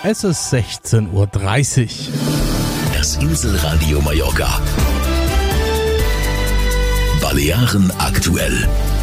Es ist 16:30 Uhr. Das Inselradio Mallorca. Balearen aktuell.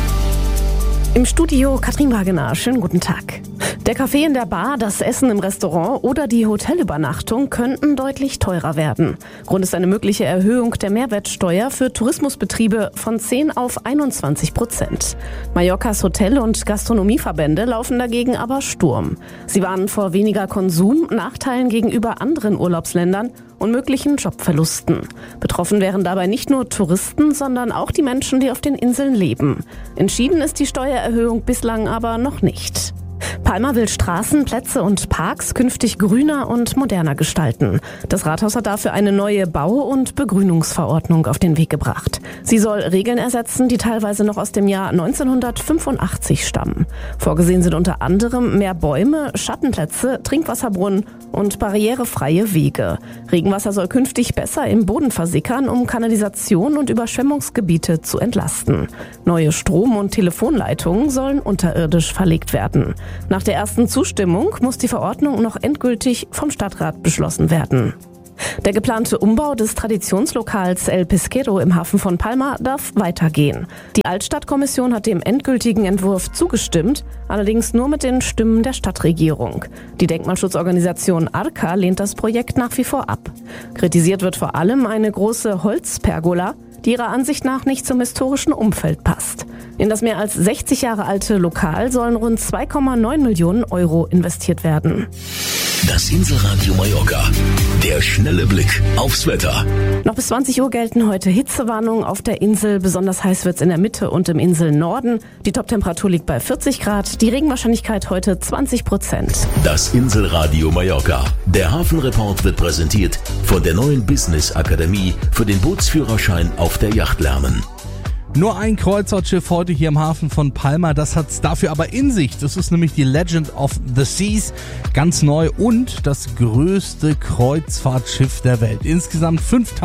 Im Studio Katrin Wagener. Schönen guten Tag. Der Kaffee in der Bar, das Essen im Restaurant oder die Hotelübernachtung könnten deutlich teurer werden. Grund ist eine mögliche Erhöhung der Mehrwertsteuer für Tourismusbetriebe von 10 auf 21%. Mallorcas Hotel- und Gastronomieverbände laufen dagegen aber Sturm. Sie warnen vor weniger Konsum, Nachteilen gegenüber anderen Urlaubsländern und möglichen Jobverlusten. Betroffen wären dabei nicht nur Touristen, sondern auch die Menschen, die auf den Inseln leben. Entschieden ist die Steuererhöhung bislang aber noch nicht. Palma will Straßen, Plätze und Parks künftig grüner und moderner gestalten. Das Rathaus hat dafür eine neue Bau- und Begrünungsverordnung auf den Weg gebracht. Sie soll Regeln ersetzen, die teilweise noch aus dem Jahr 1985 stammen. Vorgesehen sind unter anderem mehr Bäume, Schattenplätze, Trinkwasserbrunnen und barrierefreie Wege. Regenwasser soll künftig besser im Boden versickern, um Kanalisation und Überschwemmungsgebiete zu entlasten. Neue Strom- und Telefonleitungen sollen unterirdisch verlegt werden. Nach der ersten Zustimmung muss die Verordnung noch endgültig vom Stadtrat beschlossen werden. Der geplante Umbau des Traditionslokals El Pesquero im Hafen von Palma darf weitergehen. Die Altstadtkommission hat dem endgültigen Entwurf zugestimmt, allerdings nur mit den Stimmen der Stadtregierung. Die Denkmalschutzorganisation Arca lehnt das Projekt nach wie vor ab. Kritisiert wird vor allem eine große Holzpergola, die ihrer Ansicht nach nicht zum historischen Umfeld passt. In das mehr als 60 Jahre alte Lokal sollen rund 2,9 Millionen Euro investiert werden. Das Inselradio Mallorca. Der schnelle Blick aufs Wetter. Noch bis 20 Uhr gelten heute Hitzewarnungen auf der Insel. Besonders heiß wird's in der Mitte und im Inselnorden. Die Toptemperatur liegt bei 40 Grad. Die Regenwahrscheinlichkeit heute 20%. Das Inselradio Mallorca. Der Hafenreport wird präsentiert von der neuen Business Akademie für den Bootsführerschein auf der Yacht lernen. Nur ein Kreuzfahrtschiff heute hier im Hafen von Palma, das hat's dafür aber in sich. Das ist nämlich die Legend of the Seas, ganz neu und das größte Kreuzfahrtschiff der Welt. Insgesamt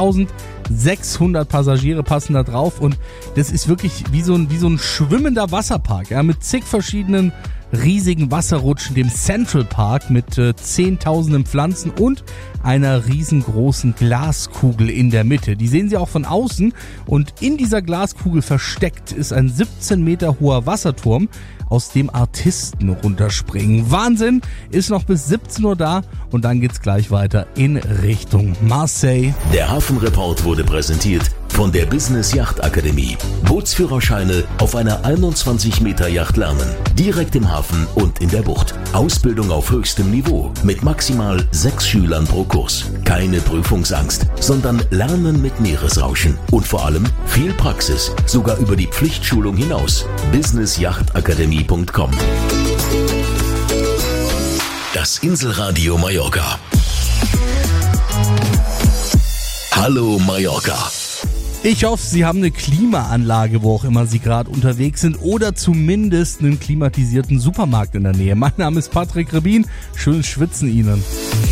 5.600 Passagiere passen da drauf und das ist wirklich wie so ein schwimmender Wasserpark, ja, mit zig verschiedenen riesigen Wasserrutschen, dem Central Park mit zehntausenden Pflanzen und einer riesengroßen Glaskugel in der Mitte. Die sehen Sie auch von außen und in dieser Glaskugel versteckt ist ein 17 Meter hoher Wasserturm, aus dem Artisten runterspringen. Wahnsinn, ist noch bis 17 Uhr da und dann geht's gleich weiter in Richtung Marseille. Der Hafenreport wurde präsentiert von der Business Yacht Akademie. Bootsführerscheine auf einer 21 Meter Yacht lernen. Direkt im Hafen und in der Bucht. Ausbildung auf höchstem Niveau mit maximal 6 Schülern pro Kurs. Keine Prüfungsangst, sondern Lernen mit Meeresrauschen. Und vor allem viel Praxis, sogar über die Pflichtschulung hinaus. businessjachtakademie.com. Das Inselradio Mallorca. Hallo Mallorca. Ich hoffe, Sie haben eine Klimaanlage, wo auch immer Sie gerade unterwegs sind oder zumindest einen klimatisierten Supermarkt in der Nähe. Mein Name ist Patrick Rebin. Schönes Schwitzen Ihnen.